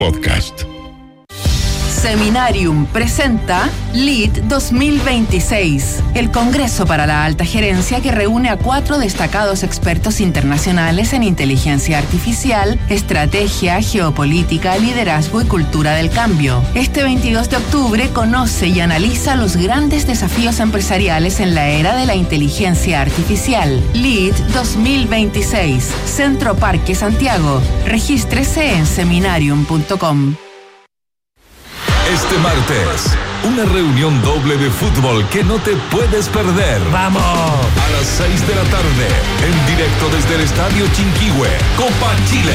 Podcast. Seminarium presenta LEAD 2026, el Congreso para la Alta Gerencia que reúne a 4 destacados expertos internacionales en inteligencia artificial, estrategia, geopolítica, liderazgo y cultura del cambio. Este 22 de octubre conoce y analiza los grandes desafíos empresariales en la era de la inteligencia artificial. LEAD 2026, Centro Parque Santiago. Regístrese en seminarium.com. Este martes, una reunión doble de fútbol que no te puedes perder. ¡Vamos! A las 6 de la tarde, en directo desde el Estadio Chinquihue, Copa Chile.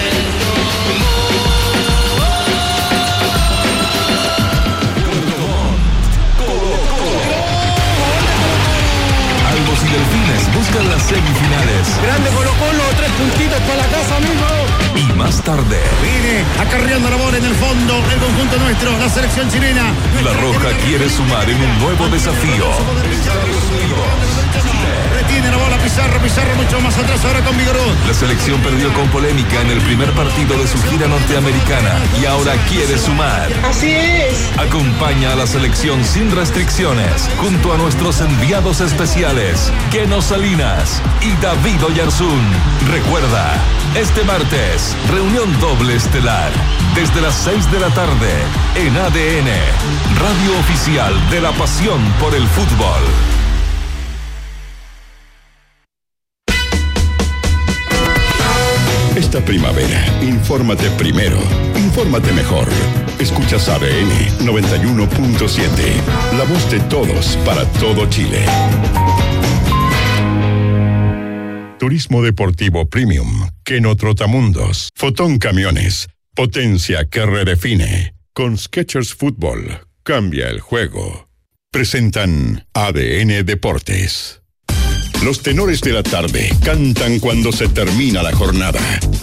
Albos y Delfines buscan las semifinales. Grande Colo-Colo, 3 puntitos para la casa, amigo. Y más tarde, viene acarreando la bola en el fondo, el conjunto nuestro, la selección chilena. La Roja quiere sumar en un nuevo desafío. Retiene la bola Pizarro mucho más atrás ahora con Vigoró. La selección perdió con polémica en el primer partido de su gira norteamericana y ahora quiere sumar. Así es. Acompaña a la selección sin restricciones junto a nuestros enviados especiales, Keno Salinas y David Oyarzún. Recuerda, este martes, reunión doble estelar, desde las 6 de la tarde, en ADN, radio oficial de la pasión por el fútbol. Esta primavera, infórmate primero, infórmate mejor. Escuchas ADN 91.7, la voz de todos para todo Chile. Turismo Deportivo Premium, Keno Trotamundos, Fotón Camiones, potencia que redefine. Con Skechers Fútbol, cambia el juego. Presentan ADN Deportes. Los tenores de la tarde cantan cuando se termina la jornada.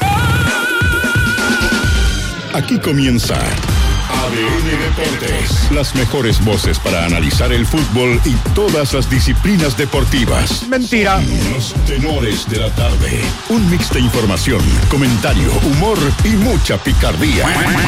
Aquí comienza ADN Deportes. Las mejores voces para analizar el fútbol y todas las disciplinas deportivas. Mentira. Los tenores de la tarde. Un mix de información, comentario, humor y mucha picardía.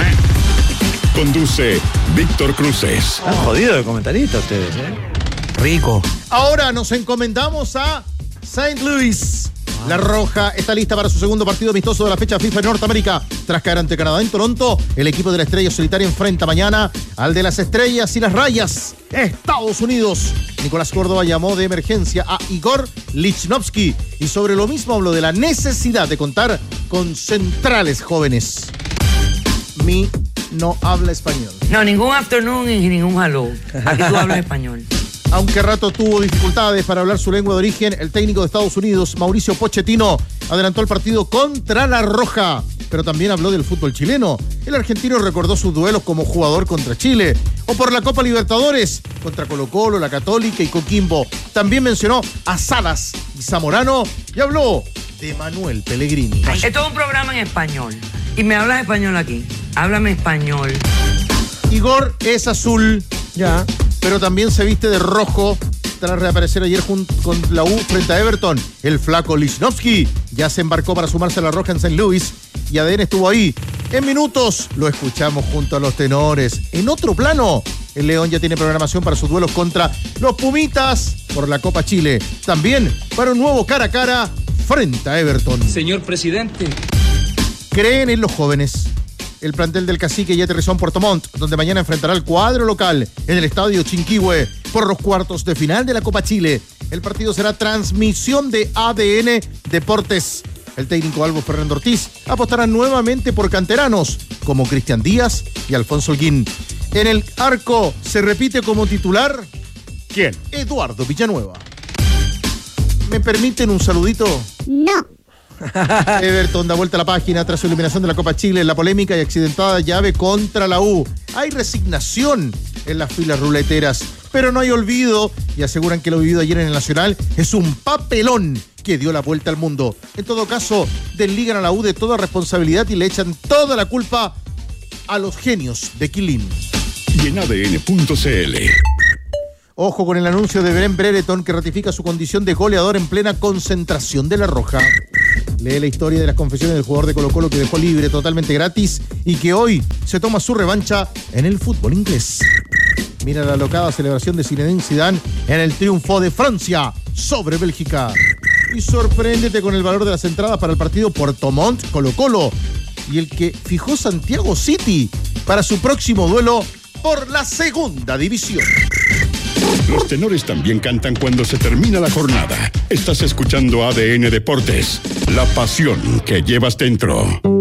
Conduce Víctor Cruces. Están jodidos de comentaristas ustedes, Rico. Ahora nos encomendamos a St. Louis. La Roja está lista para su segundo partido amistoso de la fecha FIFA en Norteamérica. Tras caer ante Canadá en Toronto, el equipo de la Estrella Solitaria enfrenta mañana al de las Estrellas y las Rayas, Estados Unidos. Nicolás Córdoba llamó de emergencia a Igor Lichnowsky y sobre lo mismo habló de la necesidad de contar con centrales jóvenes. Mi no habla español. No, ningún afternoon y ningún hello. Aquí tú hablas español. Aunque a rato tuvo dificultades para hablar su lengua de origen, el técnico de Estados Unidos, Mauricio Pochettino, adelantó el partido contra la Roja, pero también habló del fútbol chileno. El argentino recordó sus duelos como jugador contra Chile, o por la Copa Libertadores, contra Colo-Colo, la Católica y Coquimbo. También mencionó a Salas y Zamorano y habló de Manuel Pellegrini. Esto es un programa en español. Y me hablas español aquí. Háblame español. Igor es azul. Ya. Pero también se viste de rojo tras reaparecer ayer junto con la U frente a Everton. El flaco Lichnowsky ya se embarcó para sumarse a la Roja en St. Louis y ADN estuvo ahí. En minutos lo escuchamos junto a los tenores. En otro plano, el León ya tiene programación para sus duelos contra los Pumitas por la Copa Chile. También para un nuevo cara a cara frente a Everton. Señor presidente. Creen en los jóvenes. El plantel del Cacique ya aterrizó en Puerto Montt, donde mañana enfrentará al cuadro local en el Estadio Chinquihue por los cuartos de final de la Copa Chile. El partido será transmisión de ADN Deportes. El técnico Albo Fernando Ortiz apostará nuevamente por canteranos como Cristian Díaz y Alfonso Holguín. En el arco se repite como titular. ¿Quién? Eduardo Villanueva. ¿Me permiten un saludito? No. Everton da vuelta a la página tras su eliminación de la Copa Chile en la polémica y accidentada llave contra la U. Hay resignación en las filas ruleteras, pero no hay olvido y aseguran que lo vivido ayer en el Nacional es un papelón que dio la vuelta al mundo. En todo caso, desligan a la U de toda responsabilidad y le echan toda la culpa a los genios de Quilín. Y en ADN.cl. Ojo con el anuncio de Brent Brereton que ratifica su condición de goleador en plena concentración de la Roja. Lee la historia de las confesiones del jugador de Colo-Colo que dejó libre totalmente gratis y que hoy se toma su revancha en el fútbol inglés. Mira la alocada celebración de Zinedine Zidane en el triunfo de Francia sobre Bélgica. Y sorpréndete con el valor de las entradas para el partido Puerto Montt Colo-Colo y el que fijó Santiago City para su próximo duelo por la segunda división. Los tenores también cantan cuando se termina la jornada. Estás escuchando ADN Deportes, la pasión que llevas dentro.